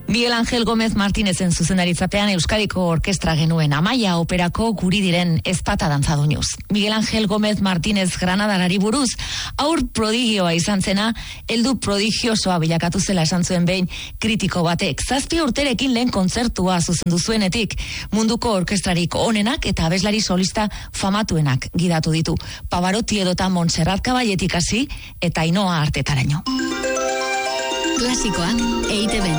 Miguel Ángel Gómez Martínezen zuzendaritzapean Euskadiko Orkestra genuen Amaia operako guri diren ezpata dantza doinuz. Miguel Ángel Gómez Martínez Granadarari buruz, aur prodigioa izan zena, heldu prodigiosoa bilakatu zela esan zuen behin kritiko batek. 7 urterekin lehen kontzertua zuzendu zuenetik, munduko orkestrarik onenak eta abeslari solista famatuenak gidatu ditu. Pavarotti edota Montserrat Caballetik hasi eta Ainhoa Artetaraino. Klasikoak EITB.